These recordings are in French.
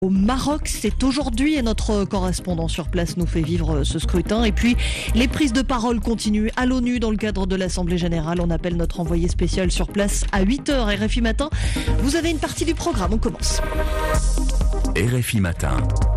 Au Maroc, c'est aujourd'hui et notre correspondant sur place nous fait vivre ce scrutin. Et puis, les prises de parole continuent à l'ONU dans le cadre de l'Assemblée Générale. On appelle notre envoyé spécial sur place à 8h. RFI Matin, vous avez une partie du programme. On commence. RFI Matin.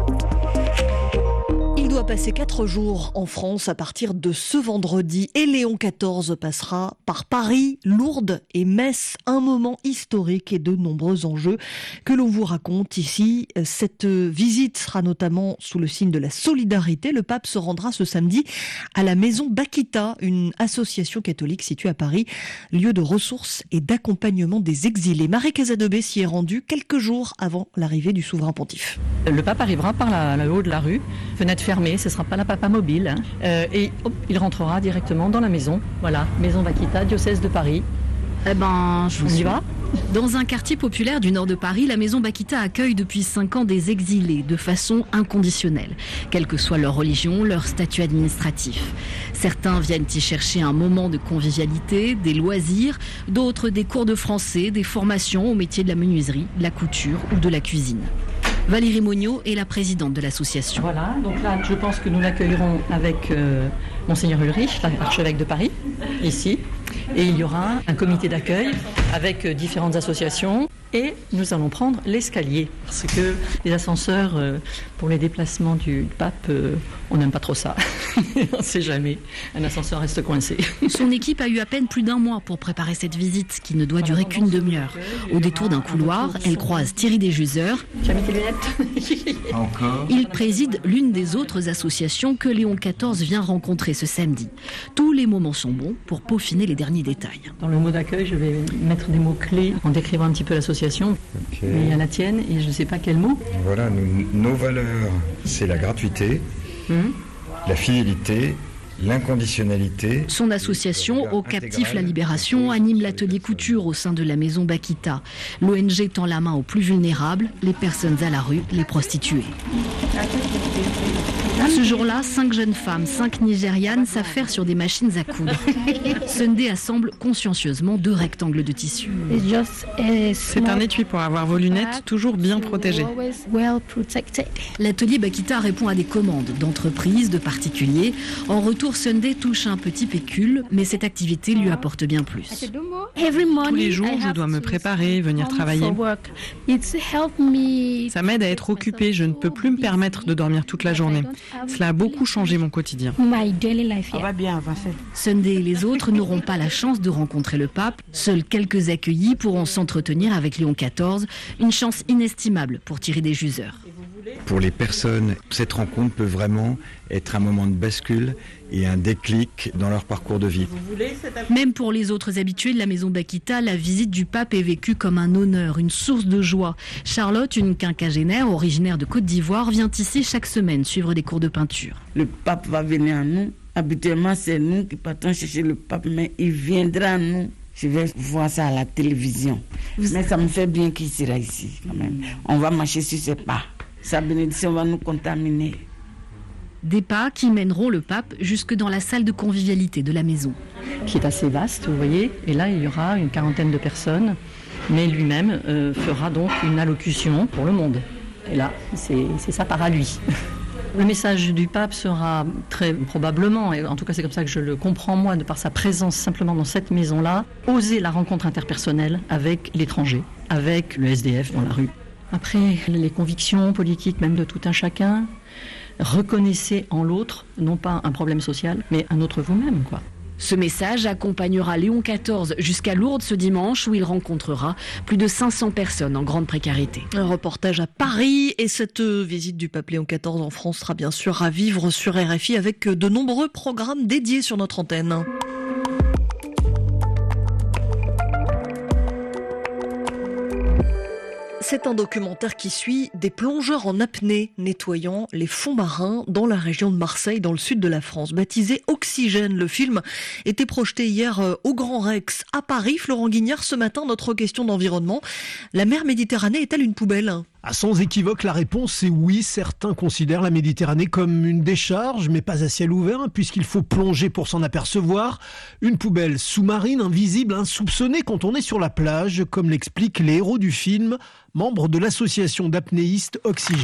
Il doit passer 4 jours en France à partir de ce vendredi et Léon XIV passera par Paris, Lourdes et Metz. Un moment historique et de nombreux enjeux que l'on vous raconte ici. Cette visite sera notamment sous le signe de la solidarité. Le pape se rendra ce samedi à la maison Bakita, une association catholique située à Paris, lieu de ressources et d'accompagnement des exilés. Marie Casadebé s'y est rendue quelques jours avant l'arrivée du souverain pontife. Le pape arrivera par le haut de la rue, fenêtre fermée, ce ne sera pas la papa mobile, et il rentrera directement dans la maison. Voilà, maison Bakita, diocèse de Paris. Je vous y va. Dans un quartier populaire du nord de Paris, la maison Bakita accueille depuis 5 ans des exilés de façon inconditionnelle, quelle que soit leur religion, leur statut administratif. Certains viennent y chercher un moment de convivialité, des loisirs, d'autres des cours de français, des formations au métier de la menuiserie, de la couture ou de la cuisine. Valérie Monniot est la présidente de l'association. Voilà, donc là, je pense que nous l'accueillerons avec Monseigneur Ulrich, l'archevêque de Paris, ici. Et il y aura un comité d'accueil avec différentes associations. Et nous allons prendre l'escalier, parce que les ascenseurs, pour les déplacements du pape, on n'aime pas trop ça. On ne sait jamais, un ascenseur reste coincé. Son équipe a eu à peine plus d'1 mois pour préparer cette visite, qui ne doit durer qu'une demi-heure. Au détour d'un couloir, elle croise Thierry Desjuseurs. Tu as mis tes lunettes ? Encore. Il préside l'une des autres associations que Léon XIV vient rencontrer ce samedi. Tous les moments sont bons pour peaufiner les derniers détails. Dans le mot d'accueil, je vais mettre des mots-clés en décrivant un petit peu l'association. Okay. Mais il y a la tienne et je ne sais pas quel mot. Voilà, nos valeurs, c'est la gratuité, la fidélité, l'inconditionnalité. Son association, Au Captif La Libération, anime l'atelier couture au sein de la maison Bakita. L'ONG tend la main aux plus vulnérables, les personnes à la rue, les prostituées. Ce jour-là, 5 jeunes femmes, 5 Nigérianes, s'affairent sur des machines à coudre. Sunday assemble consciencieusement 2 rectangles de tissu. C'est un étui pour avoir vos lunettes toujours bien protégées. L'atelier Bakita répond à des commandes d'entreprises, de particuliers. En retour, Sunday touche un petit pécule, mais cette activité lui apporte bien plus. Tous les jours, je dois me préparer, venir travailler. Ça m'aide à être occupée, je ne peux plus me permettre de dormir toute la journée. Cela a beaucoup changé mon quotidien. On va bien avancer. Sunday et les autres n'auront pas la chance de rencontrer le pape. Seuls quelques accueillis pourront s'entretenir avec Léon XIV. Une chance inestimable pour Thierry Desjuseurs. Pour les personnes, cette rencontre peut vraiment être un moment de bascule et un déclic dans leur parcours de vie. Même pour les autres habitués de la maison Bakita, la visite du pape est vécue comme un honneur, une source de joie. Charlotte, une quinquagénaire originaire de Côte d'Ivoire, vient ici chaque semaine suivre des cours de peinture. Le pape va venir à nous. Habituellement, c'est nous qui partons chercher le pape, mais il viendra à nous. Je vais voir ça à la télévision. Mais ça me fait bien qu'il sera ici quand même. On va marcher sur ses pas. Sa bénédiction va nous contaminer. Des pas qui mèneront le pape jusque dans la salle de convivialité de la maison. Qui est assez vaste, vous voyez. Et là, il y aura une 40aine de personnes. Mais lui-même fera donc une allocution pour le monde. Et là, c'est sa part à lui. Le message du pape sera très probablement, et en tout cas c'est comme ça que je le comprends moi, de par sa présence simplement dans cette maison-là, oser la rencontre interpersonnelle avec l'étranger, avec le SDF dans la rue. Après, les convictions politiques même de tout un chacun, reconnaissez en l'autre, non pas un problème social, mais un autre vous-même, quoi. Ce message accompagnera Léon XIV jusqu'à Lourdes ce dimanche où il rencontrera plus de 500 personnes en grande précarité. Un reportage à Paris et cette visite du pape Léon XIV en France sera bien sûr à vivre sur RFI avec de nombreux programmes dédiés sur notre antenne. C'est un documentaire qui suit des plongeurs en apnée nettoyant les fonds marins dans la région de Marseille, dans le sud de la France. Baptisé Oxygène, le film était projeté hier au Grand Rex à Paris. Florent Guignard, ce matin, notre question d'environnement. La mer Méditerranée est-elle une poubelle ? Sans équivoque, la réponse est oui. Certains considèrent la Méditerranée comme une décharge, mais pas à ciel ouvert, puisqu'il faut plonger pour s'en apercevoir. Une poubelle sous-marine, invisible, insoupçonnée quand on est sur la plage, comme l'expliquent les héros du film, membres de l'association d'apnéistes Oxygène.